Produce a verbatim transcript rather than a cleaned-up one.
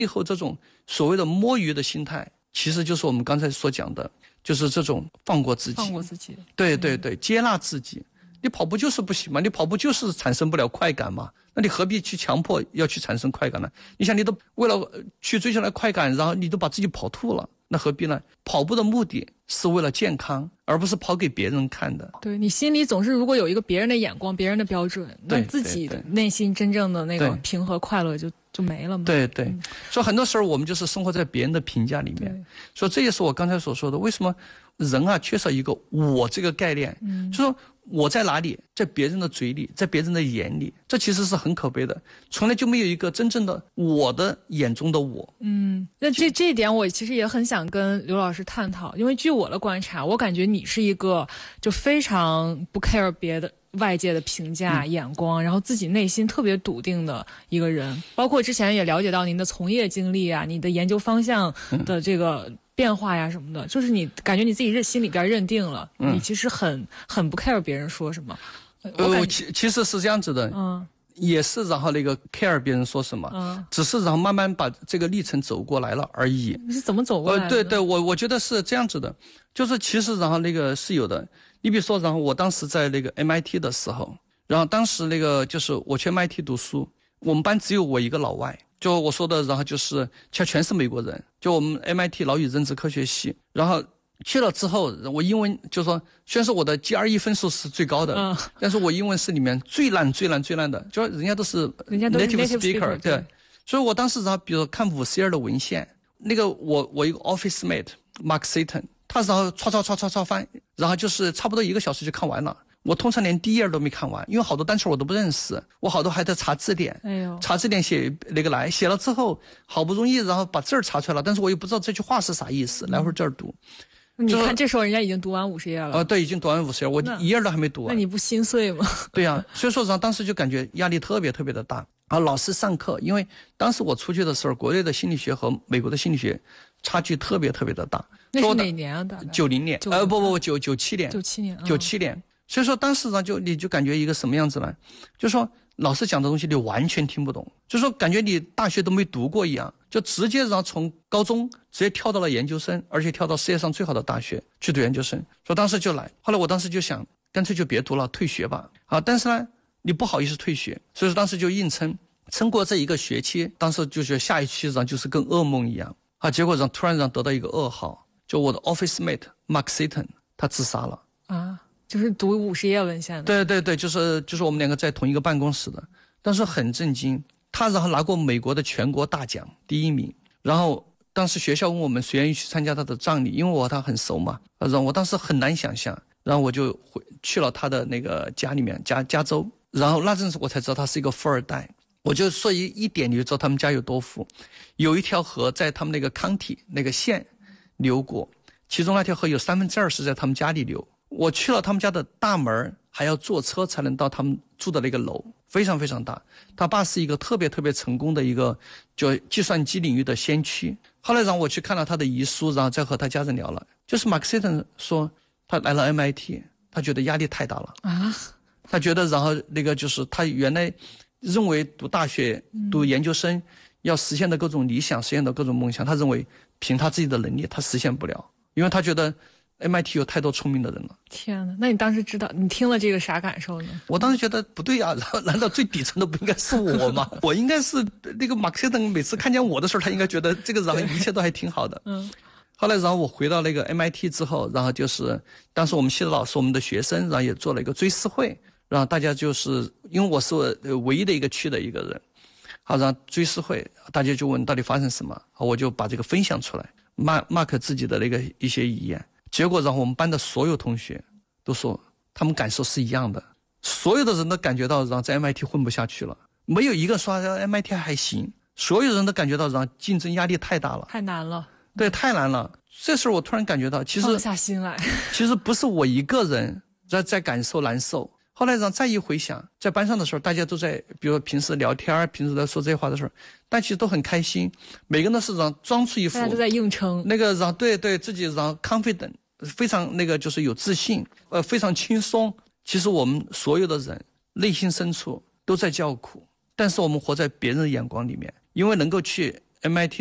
背后这种所谓的摸鱼的心态，其实就是我们刚才所讲的，就是这种放过自己， 放过自己， 对对对，接纳自己。你跑步就是不行嘛，你跑步就是产生不了快感嘛，那你何必去强迫要去产生快感呢？你想，你都为了去追求那快感，然后你都把自己跑吐了，那何必呢？跑步的目的是为了健康，而不是跑给别人看的。 对，你心里总是如果有一个别人的眼光、别人的标准，那自己内心真正的那个平和快乐就就没了嘛。 对对、嗯，所以很多时候我们就是生活在别人的评价里面，所以这也是我刚才所说的，为什么人啊缺少一个我这个概念，嗯，就说我在哪里，在别人的嘴里，在别人的眼里，这其实是很可悲的，从来就没有一个真正的我的眼中的我。 嗯，那这这一点我其实也很想跟刘老师探讨，因为据我的观察，我感觉你是一个就非常不 care 别的外界的评价、嗯、眼光，然后自己内心特别笃定的一个人。包括之前也了解到您的从业经历啊，你的研究方向的这个变化呀什么的，就是你感觉你自己认心里边认定了，嗯、你其实很很不 care 别人说什么。 呃，其其实是这样子的， 嗯， 也是然后那个 care 别人说什么，嗯，只是然后慢慢把这个历程走过来了而已。 你是怎么走过来的？ 呃，对对，我我觉得是这样子的，就是其实然后那个是有的。你比如说，然后我当时在那个 M I T 的时候，然后当时那个就是我去 M I T 读书，我们班只有我一个老外，就我说的，然后就是其实全是美国人，就我们 M I T 脑语认知科学系，然后去了之后，我英文就说虽然说我的 G R E 分数是最高的，嗯，但是我英文是里面最烂最烂最烂的，就人家都是 native speaker， 对，所以我当时然后比如说看五 C 二的文献，那个我我一个 office mate Mark Satan， 他然后刷刷刷刷刷翻，然后就是差不多一个小时就看完了。我通常连第一页都没看完，因为好多单词我都不认识，我好多还得查字典， 哎呦， 查字典写那个来，写了之后好不容易然后把字儿查出来了，但是我又不知道这句话是啥意思，来回这儿读。 你看这时候人家已经读完五十页了。 呃，对，已经读完五十页，我一页都还没读完。 那你不心碎吗？ 对呀、啊，所以说然后当时就感觉压力特别特别的大。啊，老师上课，因为当时我出去的时候，国内的心理学和美国的心理学差距特别特别的大。 那是哪年啊？大概九零年，呃，不不不，九九七年， 九七年， 九七年。所以说当时呢，就你就感觉一个什么样子呢？就说老师讲的东西你完全听不懂，就说感觉你大学都没读过一样，就直接然后从高中直接跳到了研究生，而且跳到世界上最好的大学去读研究生。所以当时就来，后来我当时就想，干脆就别读了，退学吧。啊，但是呢，你不好意思退学，所以说当时就硬撑，撑过这一个学期，当时就觉得下一期然后就是跟噩梦一样啊。结果让突然让得到一个噩耗，就我的 office mate Mark Satan 他自杀了啊。就是读五十页文献的， 对对对，就是就是我们两个在同一个办公室的，但是很震惊，他然后拿过美国的全国大奖第一名，然后当时学校问我们谁愿意去参加他的葬礼，因为我和他很熟嘛，然后我当时很难想象，然后我就回去了他的那个家里面，加加州，然后那阵子我才知道他是一个富二代，我就说一一点你就知道他们家有多富，有一条河在他们那个 county 那个县流过，其中那条河有三分之二是在他们家里流。我去了他们家的大门，还要坐车才能到他们住的那个楼，非常非常大。他爸是一个特别特别成功的一个就计算机领域的先驱。后来让我去看了他的遗书，然后再和他家人聊了。就是 Mark Satan 说他来了 M I T， 他觉得压力太大了啊， 他觉得然后那个就是他原来认为读大学、读研究生要实现的各种理想、实现的各种梦想，他认为凭他自己的能力他实现不了，因为他觉得M I T 有太多聪明的人了。 天哪，那你当时知道你听了这个啥感受呢？ 我当时觉得不对啊，难道最底层的不应该是我吗？我应该是那个马克思每次看见我的时候，他应该觉得这个然后一切都还挺好的。嗯。后来然后我回到那个 M I T 之后，然后就是当时我们系的老师、我们的学生，然后也做了一个追思会，然后大家就是因为我是唯一的一个区的一个人，好，然后追思会大家就问到底发生什么，好，我就把这个分享出来，马马克自己的那个一些遗言。结果让我们班的所有同学都说他们感受是一样的，所有的人都感觉到让在 M I T 混不下去了，没有一个说 M I T 还行，所有人都感觉到让竞争压力太大了， 太难了， 对，太难了。这时候我突然感觉到其实放下心来， 其实不是我一个人在在感受难受。后来让再一回想，在班上的时候大家都在比如平时聊天，平时在说这些话的时候，但其实都很开心，每个人都是让装出一副大家都在硬撑那个让对对自己让 confident， 非常那个就是有自信，呃非常轻松。其实我们所有的人内心深处都在叫苦，但是我们活在别人的眼光里面，因为能够去 M I T